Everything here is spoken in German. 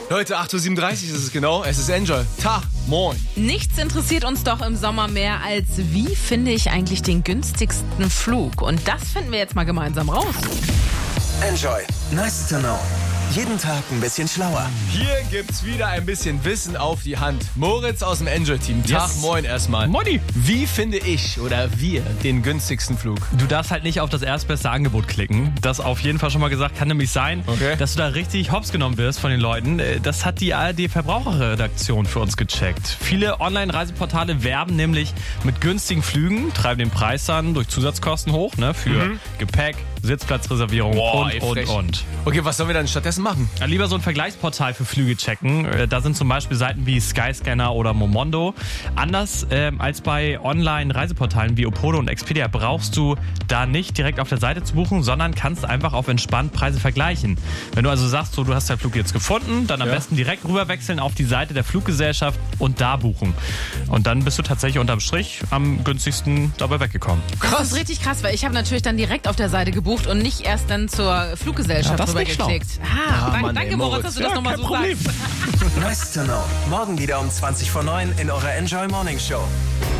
Leute, 8.37 Uhr ist es genau. Es ist Enjoy. Tag, moin. Nichts interessiert uns doch im Sommer mehr als, wie finde ich eigentlich den günstigsten Flug? Und das finden wir jetzt mal gemeinsam raus. Enjoy. Nice to know. Jeden Tag ein bisschen schlauer. Hier gibt's wieder ein bisschen Wissen auf die Hand. Moritz aus dem Enjoy-Team. Tag, moin erstmal. Moini. Wie finde ich oder wir den günstigsten Flug? Du darfst halt nicht auf das erstbeste Angebot klicken. Das auf jeden Fall schon mal gesagt, kann nämlich sein, dass du da richtig hops genommen wirst von den Leuten. Das hat die ARD-Verbraucherredaktion für uns gecheckt. Viele Online-Reiseportale werben nämlich mit günstigen Flügen, treiben den Preis dann durch Zusatzkosten hoch, ne, für Gepäck, Sitzplatzreservierung und. Okay, was sollen wir dann stattdessen machen? Ja, lieber so ein Vergleichsportal für Flüge checken. Da sind zum Beispiel Seiten wie Skyscanner oder Momondo. Anders als bei Online-Reiseportalen wie Opodo und Expedia brauchst du da nicht direkt auf der Seite zu buchen, sondern kannst einfach auf entspannt Preise vergleichen. Wenn du also sagst, so, du hast deinen Flug jetzt gefunden, dann am besten direkt rüberwechseln auf die Seite der Fluggesellschaft und da buchen. Und dann bist du tatsächlich unterm Strich am günstigsten dabei weggekommen. Das ist richtig krass, weil ich habe natürlich dann direkt auf der Seite gebucht und nicht erst dann zur Fluggesellschaft rübergeklickt. Danke, Moritz, dass du das nochmal so sagst. Nice to know. Morgen wieder um 20 vor 9 in eurer Enjoy Morning Show.